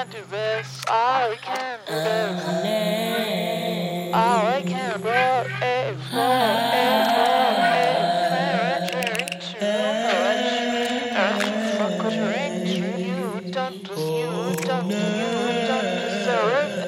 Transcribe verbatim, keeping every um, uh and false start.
can't do this. I can't do this. I can't roll a floor, a floor, a drink too much. And you fuck with drink too. You don't, you don't, you don't deserve